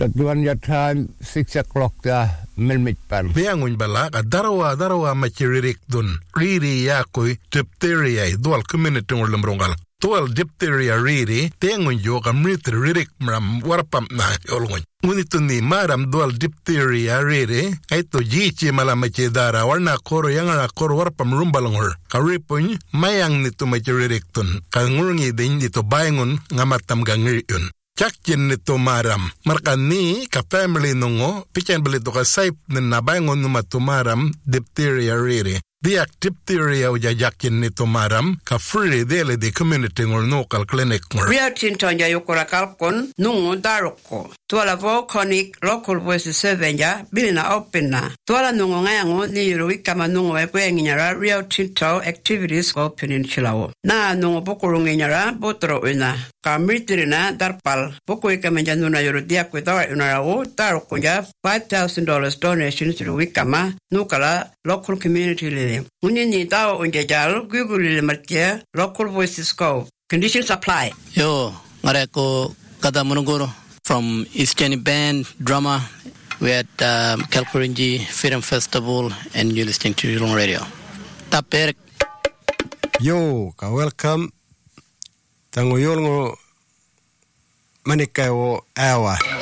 Tatuan ya time 6 o'clock melmit pan. Piangun bala ka darawa machiririk dun. Riri yakoy diphtheria dual community ngol lemrongal. Dual diphtheria riri tengun yo ka ririk mram warpam na yolngon. Ngunito ni maram dual diphtheria riri ay to jichi malamache dara warna koro yang na koro warpam rumbalongor. Karipon mayang nito machiririk dun. Kangurngi din dito bayangun ngamatam gangiriyon. Chakkin nito maram. Markan ni ka family nungo, pichen balito ka saip na nabangon numatumaram diphtheria riri. Diak diphtheria uja jakin nito maram ka free dele di community ngol local clinic ngol. Rio Tinto ya yukura kalkon nungo daroko. Tuala vo chronic local voice servenja bilina open na. Tuala nungo ngayango ni yurui kama nungo ekwe nginyara Rio Tinto activities ko peninsula wo. Na nungo bokoro nginyara botoro una. Ka mitirina darpal boko ikamenja nuna yuru diakwe tawa unara wo daroko ja $5,000 donation to wikama nukala local community lili. Unini tao unjajal Google martia local voices go. Conditions apply. Yo, ngareko kada munuguro from Eastern Band drama. We at Kalkurinji Film Festival and you're listening to Yulong Radio. Taper. Yo, ka welcome. Tango yolngo manikayo awa.